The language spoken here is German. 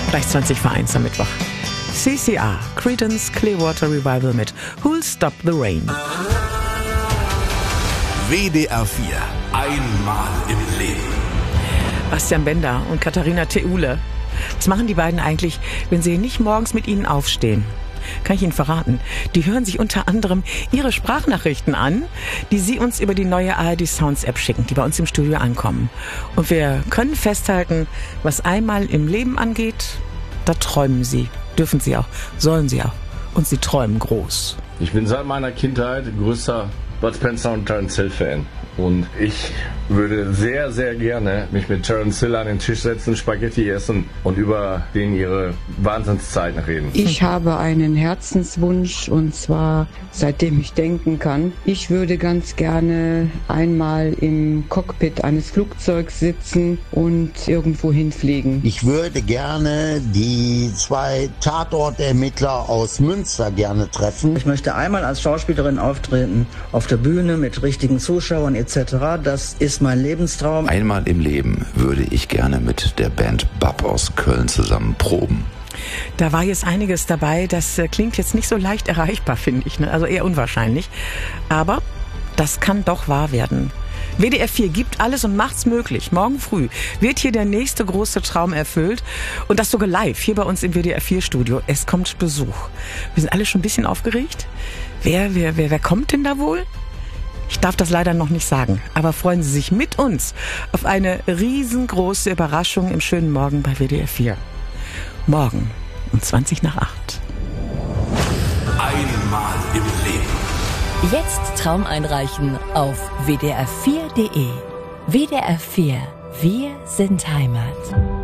Gleich 20 vor 1 am Mittwoch. CCR, Creedence Clearwater Revival mit Who'll Stop the Rain. WDR 4. Einmal im Leben. Bastian Bender und Katharina Theule. Was machen die beiden eigentlich, wenn sie nicht morgens mit ihnen aufstehen? Kann ich Ihnen verraten. Die hören sich unter anderem ihre Sprachnachrichten an, die sie uns über die neue ARD Sounds App schicken, die bei uns im Studio ankommen. Und wir können festhalten, was einmal im Leben angeht, da träumen sie. Dürfen sie auch, sollen sie auch. Und sie träumen groß. Ich bin seit meiner Kindheit größter Bud Spencer und Terence Hill Fan. Und ich würde sehr, sehr gerne mich mit Terence Hill an den Tisch setzen, Spaghetti essen und über ihre Wahnsinnszeiten reden. Ich habe einen Herzenswunsch, und zwar seitdem ich denken kann. Ich würde ganz gerne einmal im Cockpit eines Flugzeugs sitzen und irgendwo hinfliegen. Ich würde gerne die 2 Tatortermittler aus Münster gerne treffen. Ich möchte einmal als Schauspielerin auftreten, auf der Bühne mit richtigen Zuschauern etc. Das ist mein Lebenstraum. Einmal im Leben würde ich gerne mit der Band Bab aus Köln zusammen proben. Da war jetzt einiges dabei, das klingt jetzt nicht so leicht erreichbar, finde ich, ne? Also eher unwahrscheinlich. Aber das kann doch wahr werden. WDR 4 gibt alles und macht's möglich. Morgen früh wird hier der nächste große Traum erfüllt. Und das sogar live, hier bei uns im WDR 4 Studio. Es kommt Besuch. Wir sind alle schon ein bisschen aufgeregt. Wer kommt denn da wohl? Ich darf das leider noch nicht sagen, aber freuen Sie sich mit uns auf eine riesengroße Überraschung im schönen Morgen bei WDR 4. Morgen um 20 nach 8. Einmal im Leben. Jetzt Traum einreichen auf wdr4.de. WDR 4. Wir sind Heimat.